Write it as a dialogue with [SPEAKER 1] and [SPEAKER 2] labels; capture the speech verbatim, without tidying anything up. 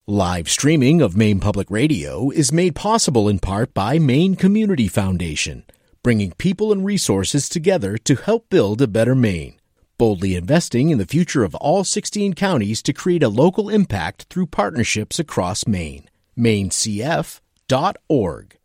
[SPEAKER 1] Live streaming of Maine Public Radio is made possible in part by Maine Community Foundation, bringing people and resources together to help build a better Maine. Boldly investing in the future of all sixteen counties to create a local impact through partnerships across Maine. maine c f dot org.